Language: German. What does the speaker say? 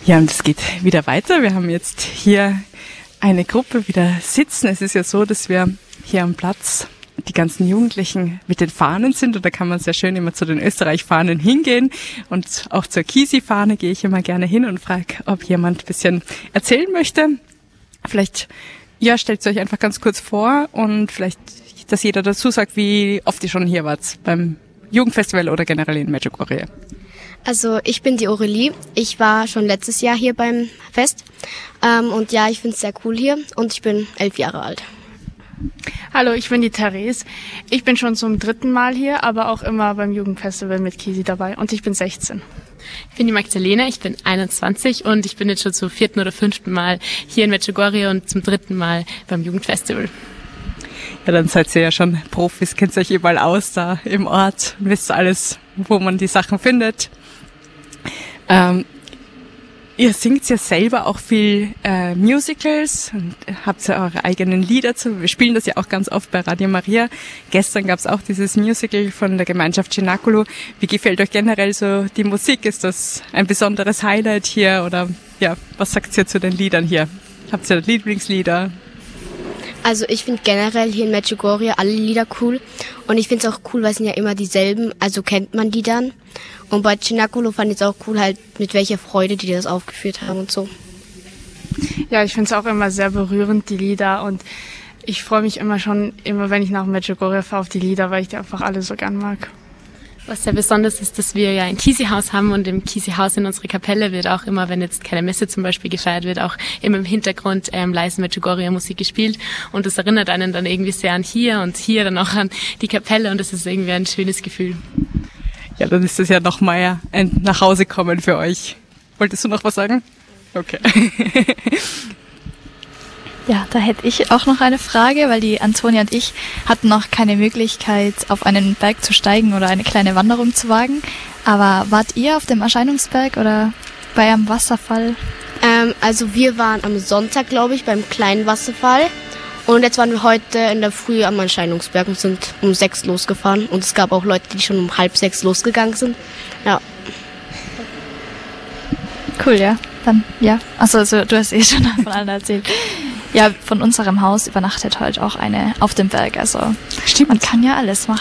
Ja, und es geht wieder weiter. Wir haben jetzt hier eine Gruppe wieder sitzen. Es ist ja so, dass wir hier am Platz die ganzen Jugendlichen mit den Fahnen sind und da kann man sehr schön immer zu den Österreich-Fahnen hingehen und auch zur Kisi-Fahne gehe ich immer gerne hin und frage, ob jemand ein bisschen erzählen möchte. Vielleicht, ja, stellt euch einfach ganz kurz vor und vielleicht, dass jeder dazu sagt, wie oft ihr schon hier wart beim Jugendfestival oder generell in Medjugorje. Also ich bin die Aurelie. Ich war schon letztes Jahr hier beim Fest und ja, ich finde es sehr cool hier und ich bin 11 Jahre alt. Hallo, ich bin die Therese. Ich bin schon zum 3. Mal hier, aber auch immer beim Jugendfestival mit Kisi dabei und ich bin 16. Ich bin die Magdalena, ich bin 21 und ich bin jetzt schon zum 4. oder 5. Mal hier in Medjugorje und zum 3. Mal beim Jugendfestival. Ja, dann seid ihr ja schon Profis, kennt euch überall aus da im Ort und wisst alles, wo man die Sachen findet. Ihr singt ja selber auch viel Musicals und habt ja eure eigenen Lieder zu. Wir spielen das ja auch ganz oft bei Radio Maria. Gestern gab es auch dieses Musical von der Gemeinschaft Cenacolo. Wie gefällt euch generell so die Musik? Ist das ein besonderes Highlight hier oder ja, was sagt ihr zu den Liedern hier? Habt ihr Lieblingslieder? Also ich finde generell hier in Medjugorje alle Lieder cool und ich finde es auch cool, weil es sind ja immer dieselben, also kennt man die dann. Und bei Cenacolo fand ich es auch cool, halt mit welcher Freude die das aufgeführt haben und so. Ja, ich finde es auch immer sehr berührend, die Lieder und ich freue mich immer wenn ich nach Medjugorje fahre auf die Lieder, weil ich die einfach alle so gern mag. Was sehr besonders ist, dass wir ja ein Kisi-Haus haben und im Kisi-Haus in unserer Kapelle wird auch immer, wenn jetzt keine Messe zum Beispiel gefeiert wird, auch immer im Hintergrund leise Medjugorje-Musik gespielt und das erinnert einen dann irgendwie sehr an hier und hier dann auch an die Kapelle und das ist irgendwie ein schönes Gefühl. Ja, dann ist das ja noch mal ein Nachhausekommen für euch. Wolltest du noch was sagen? Okay. Ja, da hätte ich auch noch eine Frage, weil die Antonia und ich hatten noch keine Möglichkeit, auf einen Berg zu steigen oder eine kleine Wanderung zu wagen. Aber wart ihr auf dem Erscheinungsberg oder bei einem Wasserfall? Also wir waren am Sonntag, glaube ich, beim kleinen Wasserfall. Und jetzt waren wir heute in der Früh am Erscheinungsberg und sind um 6 losgefahren. Und es gab auch Leute, die schon um 5:30 losgegangen sind. Ja. Cool, ja. Dann, ja. Also du hast schon von allen erzählt. Ja, von unserem Haus übernachtet heute auch eine auf dem Berg. Also stimmt. Man kann ja alles machen.